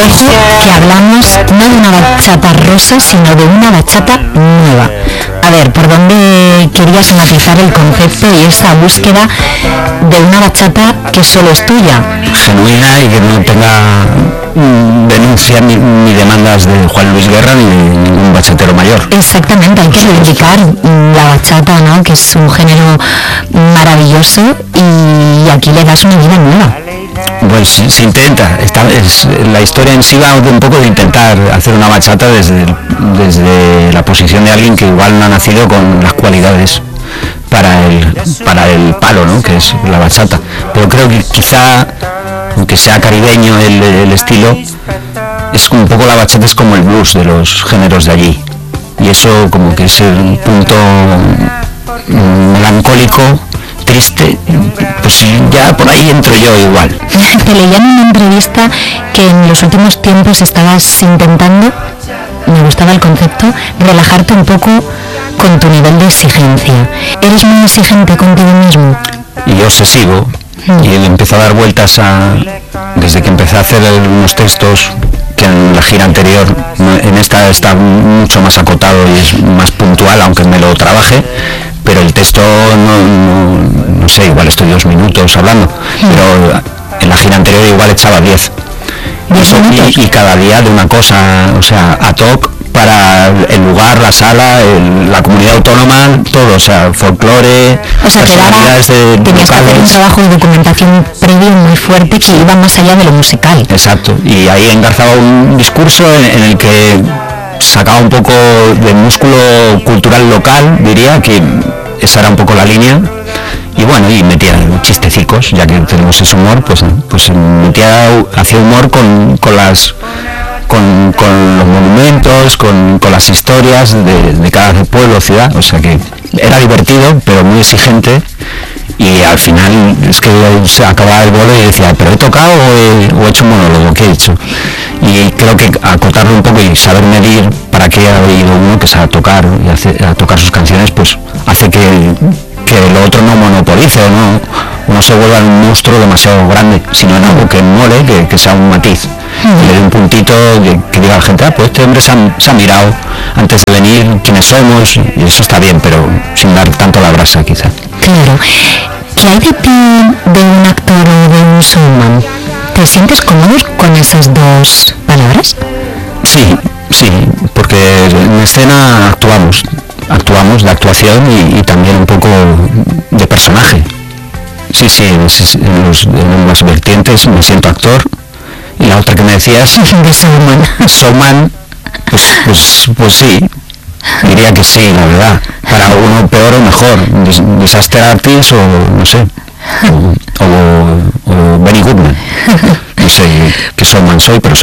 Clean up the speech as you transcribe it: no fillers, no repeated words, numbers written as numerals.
parece que hablamos no de una bachata rosa, sino de una bachata nueva. A ver, ¿por dónde querías matizar el concepto y esa búsqueda de una bachata que solo es tuya? Genuina y que no tenga denuncias ni demandas de Juan Luis Guerra ni de ningún bachatero mayor. Exactamente, hay que reivindicar la bachata, ¿no? Que es un género maravilloso y aquí le das una vida nueva. Pues se intenta, la historia en sí va un poco de intentar hacer una bachata desde la posición de alguien que igual no ha nacido con las cualidades para el palo, ¿no? Que es la bachata. Pero creo que quizá, aunque sea caribeño el estilo, es un poco la bachata es como el blues de los géneros de allí. Y eso como que es el punto melancólico, triste, pues ya por ahí entro yo igual. Te leía en una entrevista que en los últimos tiempos estabas intentando, me gustaba el concepto, relajarte un poco con tu nivel de exigencia. ¿Eres muy exigente contigo mismo? Y obsesivo, y le empiezo a dar vueltas desde que empecé a hacer unos textos que en la gira anterior, en esta está mucho más acotado y es más puntual, aunque me lo trabaje, pero el texto no sé, igual estoy 2 minutos hablando, pero en la gira anterior igual echaba 10. Y cada día de una cosa, o sea, ad hoc para el lugar, la sala, la comunidad autónoma, todo, o sea, folclore, o sea, personalidades tenías que hacer un trabajo de documentación previo muy fuerte que iba más allá de lo musical. Exacto, y ahí engarzaba un discurso en el que sacaba un poco de músculo cultural local, diría que esa era un poco la línea. Y bueno, y metía chistecicos, ya que tenemos ese humor, pues hacía humor con los monumentos, con las historias de cada pueblo o ciudad, o sea que era divertido, pero muy exigente, y al final es que se acababa el bolo y decía, ¿pero he tocado o he hecho un monólogo? ¿Qué he hecho? Y creo que acotarlo un poco y saber medir para qué ha ido uno que sabe tocar y a tocar sus canciones, pues hace que lo otro no monopolice o no se vuelva un monstruo demasiado grande, sino en algo que mole, que sea un matiz, que le dé un puntito, que diga a la gente, pues este hombre se ha mirado antes de venir quiénes somos, y eso está bien, pero sin dar tanto la brasa quizá. Claro. ¿Qué hay de ti de un actor o de un showman? ¿Te sientes cómodo con esas dos palabras? Sí, porque en escena actuamos de actuación y también un poco de personaje. Sí, en las vertientes me siento actor, y la otra que me decías de showman, pues sí, diría que sí, la verdad, para uno peor o mejor, disaster artist o no sé, o Benny Goodman. No sé qué showman soy, pero soy